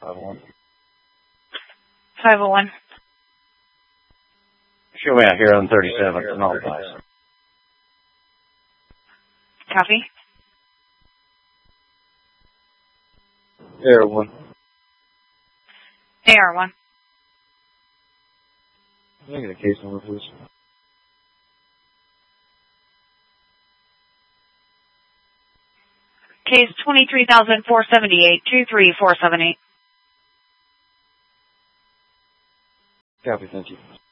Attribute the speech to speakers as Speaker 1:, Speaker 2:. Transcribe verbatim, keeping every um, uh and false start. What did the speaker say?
Speaker 1: five oh one.
Speaker 2: five oh one.
Speaker 1: Show me out here on thirty-seven and all advice.
Speaker 2: Copy.
Speaker 1: Air one.
Speaker 2: A R one.
Speaker 1: Can I get a case number, please?
Speaker 2: Case twenty-three thousand four seventy-eight, two three four seven eight.
Speaker 1: Copy, thank you.